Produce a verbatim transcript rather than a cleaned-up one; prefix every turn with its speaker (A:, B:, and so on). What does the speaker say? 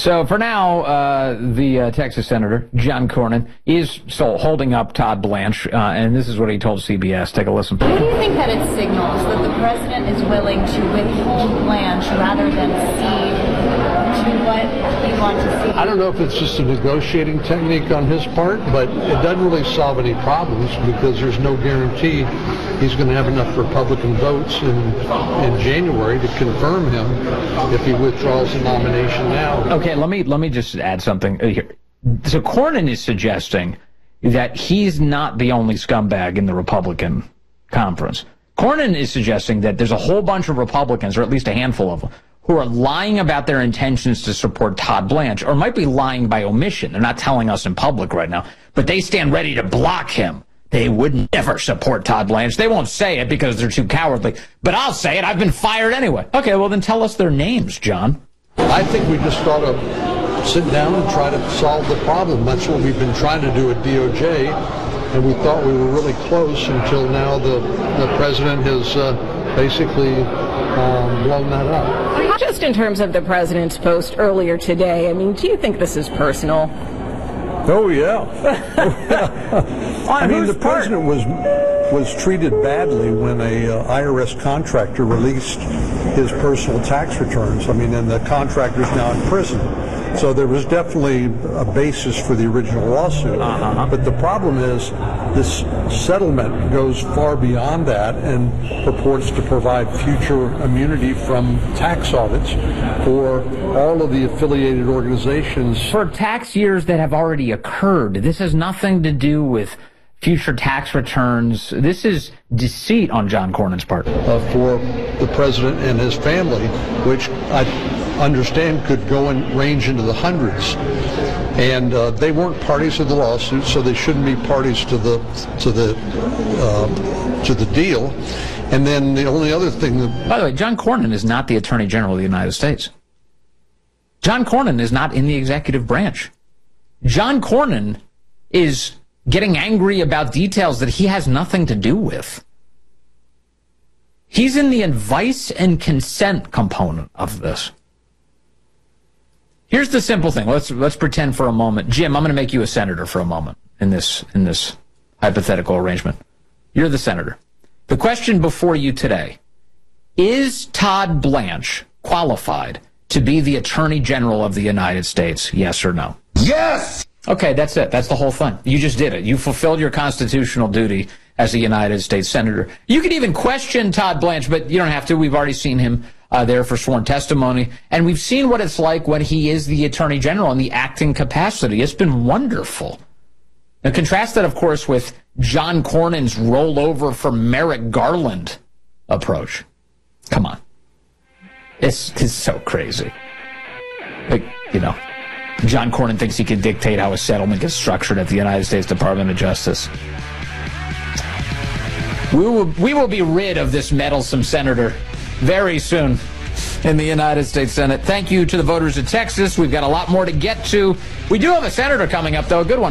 A: So for now, uh, the uh, Texas Senator, John Cornyn, is still holding up Todd Blanche, uh, and this is what he told C B S. Take a listen.
B: What do you think that it signals that the president is willing to withhold Blanche rather than cede to what you want to see?
C: I don't know if it's just a negotiating technique on his part, but it doesn't really solve any problems because there's no guarantee he's going to have enough Republican votes in, in January to confirm him if he withdraws the nomination now.
A: Okay, let me let me just add something here. So Cornyn is suggesting that he's not the only scumbag in the Republican conference. Cornyn is suggesting that there's a whole bunch of Republicans, or at least a handful of them, who are lying about their intentions to support Todd Blanche, or might be lying by omission. They're not telling us in public right now, but they stand ready to block him. They would never support Todd Blanche. They won't say it because they're too cowardly. But I'll say it. I've been fired anyway. Okay, well then tell us their names, John.
C: I think we just ought to sit down and try to solve the problem. That's what we've been trying to do at D O J, and we thought we were really close until now the, the president has uh, basically um, blown that up.
D: Just in terms of the president's post earlier today, I mean, do you think this is personal?
E: Oh, yeah. I mean, the president was was treated badly when a uh, I R S contractor released his personal tax returns. I mean, and the contractor's now in prison. So there was definitely a basis for the original lawsuit. Uh-huh. But the problem is this settlement goes far beyond that and purports to provide future immunity from tax audits for all of the affiliated organizations.
A: For tax years that have already occurred. This has nothing to do with future tax returns. This is deceit on John Cornyn's part.
C: Uh, for the president and his family, which I understand could go and range into the hundreds. And uh, they weren't parties to the lawsuit, so they shouldn't be parties to the to the uh, to the deal. And then the only other thing that...
A: By the way, John Cornyn is not the Attorney General of the United States. John Cornyn is not in the executive branch. John Cornyn is getting angry about details that he has nothing to do with. He's in the advice and consent component of this. Here's the simple thing. Let's let's pretend for a moment. Jim, I'm going to make you a senator for a moment in this in this hypothetical arrangement. You're the senator. The question before you today, is Todd Blanche qualified to be the Attorney General of the United States? Yes or no?
F: Yes!
A: Okay, that's it. That's the whole thing. You just did it. You fulfilled your constitutional duty as a United States Senator. You could even question Todd Blanche, but you don't have to. We've already seen him uh, there for sworn testimony, and we've seen what it's like when he is the Attorney General in the acting capacity. It's been wonderful. Now, contrast that, of course, with John Cornyn's rollover for Merrick Garland approach. Come on. It's, it's so crazy. Like, you know, John Cornyn thinks he can dictate how a settlement gets structured at the United States Department of Justice. We will, we will be rid of this meddlesome senator very soon in the United States Senate. Thank you to the voters of Texas. We've got a lot more to get to. We do have a senator coming up, though, a good one.